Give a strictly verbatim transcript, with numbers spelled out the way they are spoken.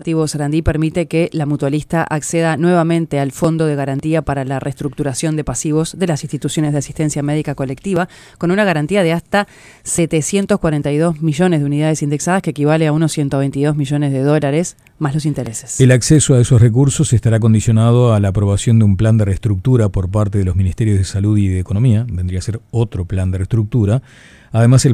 Cooperativo Sarandí permite que la mutualista acceda nuevamente al Fondo de Garantía para la Reestructuración de Pasivos de las instituciones de asistencia médica colectiva, con una garantía de hasta setecientos cuarenta y dos millones de unidades indexadas, que equivale a unos ciento veintidós millones de dólares, más los intereses. El acceso a esos recursos estará condicionado a la aprobación de un plan de reestructura por parte de los Ministerios de Salud y de Economía. Vendría a ser otro plan de reestructura. Además, el